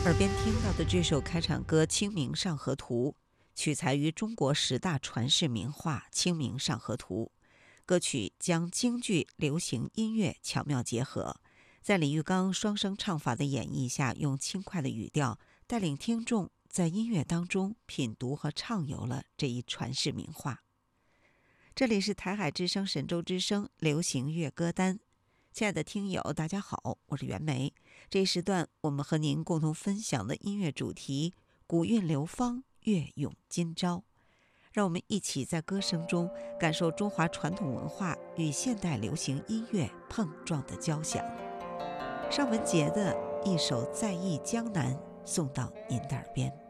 耳边听到的这首开场歌《清明上河图》，取材于中国10大传世名画《清明上河图》。歌曲将京剧、流行音乐巧妙结合，在李玉刚双声唱法的演绎下，用轻快的语调带领听众在音乐当中品读和畅游了这一传世名画。这里是台海之声神州之声流行乐歌单。亲爱的听友大家好，我是袁枚。这一时段我们和您共同分享的音乐主题古韵流芳，乐咏今朝。让我们一起在歌声中感受中华传统文化与现代流行音乐碰撞的交响。尚雯婕的一首《在忆江南》送到您的耳边。